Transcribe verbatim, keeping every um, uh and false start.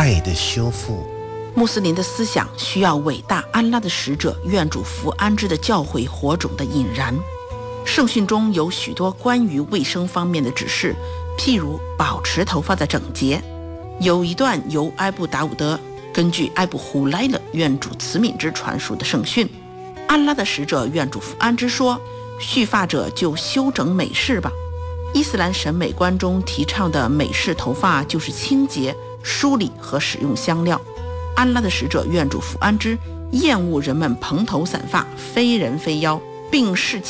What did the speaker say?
爱的修复。 穆斯林的思想需要伟大安拉的使者愿主福安之的教诲火种的引燃。圣训中有许多关于卫生方面的指示，譬如保持头发的整洁。有一段由埃布达伍德根据埃布胡莱勒愿主慈悯之传述的圣训，安拉的使者愿主福安之说，蓄发者就修整美式吧。伊斯兰审美观中提倡的美式头发就是清洁、梳理和使用香料。安拉的使者愿主福安之厌恶人们蓬头散发、非人非妖，并视